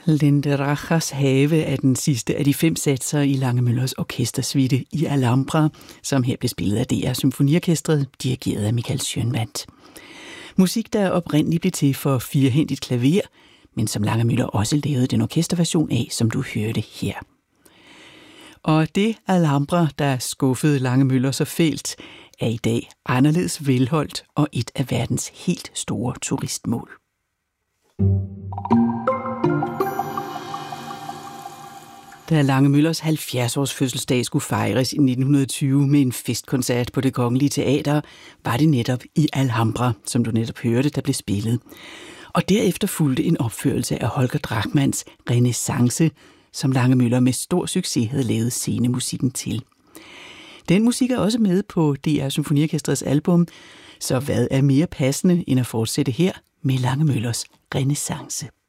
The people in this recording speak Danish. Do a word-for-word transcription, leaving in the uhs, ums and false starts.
Linderajas Have er den sidste af de fem satser i Lange-Møllers orkestersuite i Alhambra, som her blev spillet af D R Symfoniorkestret, dirigeret af Michael Schønwandt. Musik, der oprindeligt blev til for firehændigt klaver, men som Lange-Müller også lavede den orkesterversion af, som du hørte her. Og det Alhambra, der skuffede Lange-Müller så fælt, er i dag anderledes velholdt og et af verdens helt store turistmål. Da Lange-Müllers halvfjerds-års fødselsdag skulle fejres i nitten tyve med en festkoncert på Det Kongelige Teater, var det netop i Alhambra, som du netop hørte, der blev spillet. Og derefter fulgte en opførelse af Holger Drachmanns Renaissance, som Lange-Müller med stor succes havde lavet scenemusikken til. Den musik er også med på D R Symfoniorkestrets album, så hvad er mere passende end at fortsætte her med Lange-Müllers Renaissance?